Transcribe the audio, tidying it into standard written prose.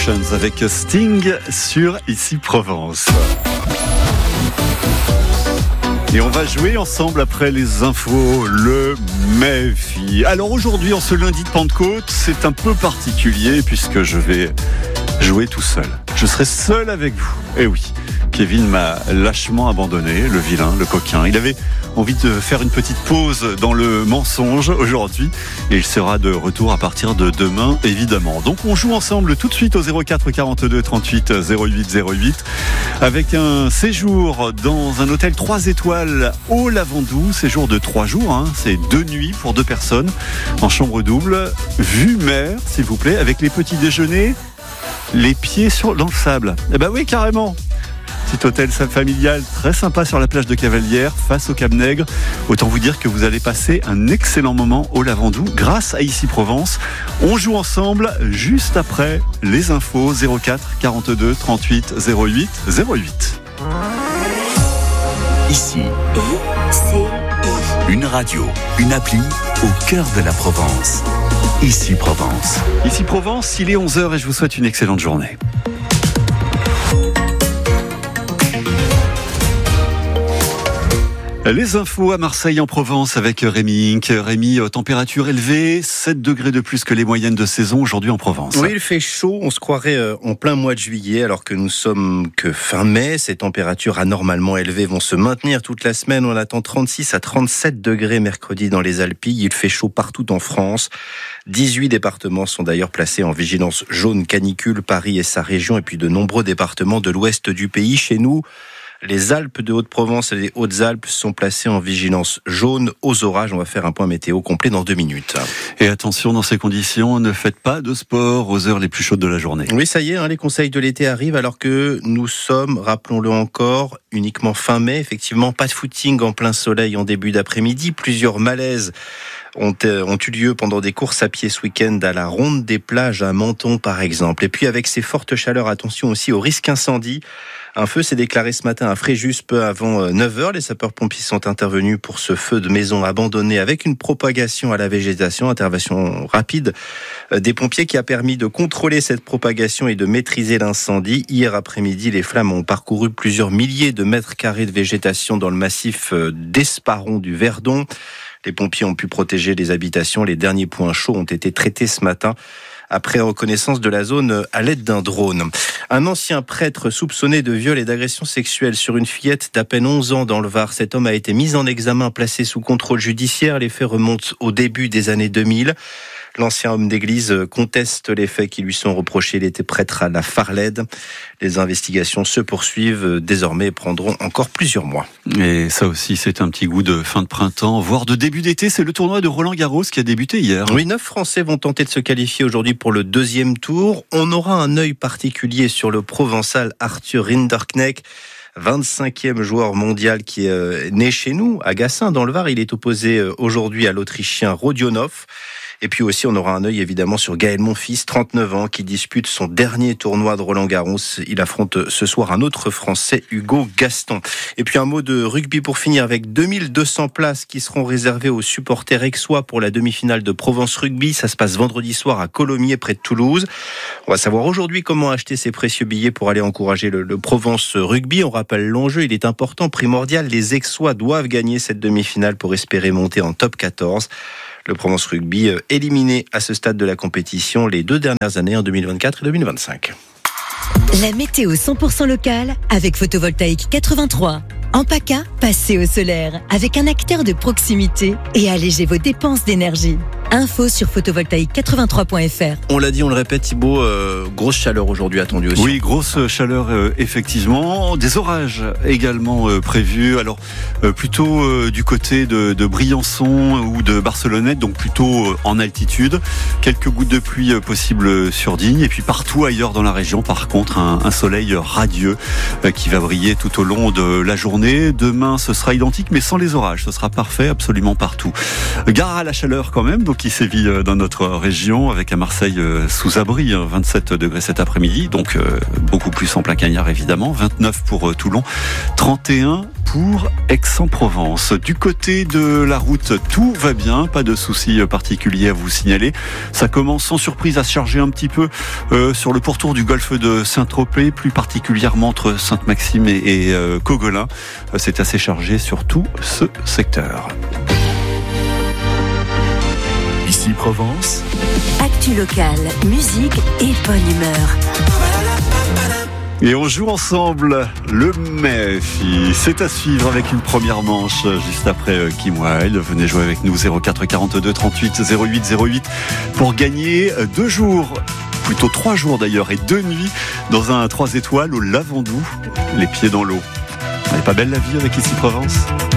Emotions avec Sting sur Ici Provence. Et on va jouer ensemble après les infos, le Méfi. Alors aujourd'hui, en ce lundi de Pentecôte, c'est un peu particulier puisque je vais jouer tout seul. Je serai seul avec vous. Eh oui, Kevin m'a lâchement abandonné, le vilain, le coquin. Il avait envie de faire une petite pause dans le mensonge aujourd'hui et il sera de retour à partir de demain, évidemment. Donc on joue ensemble tout de suite au 04 42 38 08 08 avec un séjour dans un hôtel 3 étoiles au Lavandou, séjour de 3 jours, hein. C'est 2 nuits pour 2 personnes en chambre double, vue mer, s'il vous plaît, avec les petits déjeuners, les pieds dans le sable. Eh ben oui, carrément. Petit hôtel familial très sympa sur la plage de Cavalière, face au Cap Nègre. Autant vous dire que vous allez passer un excellent moment au Lavandou grâce à Ici Provence. On joue ensemble juste après les infos. 04 42 38 08 08. Ici, une radio, une appli au cœur de la Provence. Ici Provence. Ici Provence, il est 11h et je vous souhaite une excellente journée. Les infos à Marseille en Provence avec Rémi Inc. Rémi, température élevée, 7 degrés de plus que les moyennes de saison aujourd'hui en Provence. Oui, il fait chaud, on se croirait en plein mois de juillet alors que nous sommes que fin mai. Ces températures anormalement élevées vont se maintenir toute la semaine. On attend 36 à 37 degrés mercredi dans les Alpilles. Il fait chaud partout en France. 18 départements sont d'ailleurs placés en vigilance jaune canicule, Paris et sa région, et puis de nombreux départements de l'ouest du pays. Chez nous, les Alpes de Haute-Provence et les Hautes-Alpes sont placées en vigilance jaune aux orages. On va faire un point météo complet dans 2 minutes. Et attention, dans ces conditions, ne faites pas de sport aux heures les plus chaudes de la journée. Oui, ça y est, les conseils de l'été arrivent alors que nous sommes, rappelons-le encore, uniquement fin mai. Effectivement, pas de footing en plein soleil en début d'après-midi. Plusieurs malaises ont eu lieu pendant des courses à pied ce week-end à la Ronde des Plages à Menton par exemple. Et puis avec ces fortes chaleurs, attention aussi au risque incendie. Un feu s'est déclaré ce matin à Fréjus peu avant 9h. Les sapeurs-pompiers sont intervenus pour ce feu de maison abandonné avec une propagation à la végétation. Intervention rapide des pompiers qui a permis de contrôler cette propagation et de maîtriser l'incendie. Hier après-midi, les flammes ont parcouru plusieurs milliers de mètres carrés de végétation dans le massif d'Esparon du Verdon. Les pompiers ont pu protéger les habitations. Les derniers points chauds ont été traités ce matin après reconnaissance de la zone à l'aide d'un drone. Un ancien prêtre soupçonné de viol et d'agression sexuelle sur une fillette d'à peine 11 ans dans le Var. Cet homme a été mis en examen, placé sous contrôle judiciaire. Les faits remontent au début des années 2000. L'ancien homme d'église conteste les faits qui lui sont reprochés. Il était prêtre à la Farlède. Les investigations se poursuivent désormais et prendront encore plusieurs mois. Et ça aussi, c'est un petit goût de fin de printemps, voire de début d'été. C'est le tournoi de Roland-Garros qui a débuté hier. Oui, 9 Français vont tenter de se qualifier aujourd'hui pour le 2e tour. On aura un œil particulier sur le Provençal Arthur Rinderknecht. 25e joueur mondial qui est né chez nous, à Gassin, dans le Var. Il est opposé aujourd'hui à l'Autrichien Rodionov. Et puis aussi, on aura un œil évidemment sur Gaël Monfils, 39 ans, qui dispute son dernier tournoi de Roland-Garros. Il affronte ce soir un autre Français, Hugo Gaston. Et puis un mot de rugby pour finir, avec 2200 places qui seront réservées aux supporters aixois pour la demi-finale de Provence Rugby. Ça se passe vendredi soir à Colomiers, près de Toulouse. On va savoir aujourd'hui comment acheter ces précieux billets pour aller encourager le Provence Rugby. On rappelle l'enjeu, il est important, primordial. Les aixois doivent gagner cette demi-finale pour espérer monter en top 14. Le Provence Rugby éliminé à ce stade de la compétition les 2 dernières années, en 2024 et 2025. La météo 100% locale avec Photovoltaïque 83. En PACA, passez au solaire avec un acteur de proximité et allégez vos dépenses d'énergie. Info sur photovoltaïque83.fr. On l'a dit, on le répète Thibaut, grosse chaleur aujourd'hui attendue aussi. Oui, grosse chaleur effectivement. Des orages également prévus. Alors plutôt du côté de Briançon ou de Barcelonnette, donc plutôt en altitude. Quelques gouttes de pluie possibles sur Digne. Et puis partout ailleurs dans la région, par contre, un soleil radieux qui va briller tout au long de la journée. Demain, ce sera identique, mais sans les orages. Ce sera parfait absolument partout. Gare à la chaleur quand même, donc qui sévit dans notre région, avec à Marseille sous abri, 27 degrés cet après-midi, donc beaucoup plus en plein cagnard évidemment, 29 pour Toulon, 31 pour Aix-en-Provence. Du côté de la route, tout va bien, pas de soucis particuliers à vous signaler. Ça commence sans surprise à se charger un petit peu sur le pourtour du golfe de Saint-Tropez, plus particulièrement entre Sainte-Maxime et Cogolin. C'est assez chargé sur tout ce secteur. Ici Provence. Actu locale, musique et bonne humeur. Et on joue ensemble le MEFI. C'est à suivre avec une première manche juste après Kim Wilde. Venez jouer avec nous 04 42 38 08 08 pour gagner 2 jours, plutôt 3 jours d'ailleurs, et 2 nuits dans un 3 étoiles au Lavandou, les pieds dans l'eau. Elle est pas belle la vie avec Ici Provence ?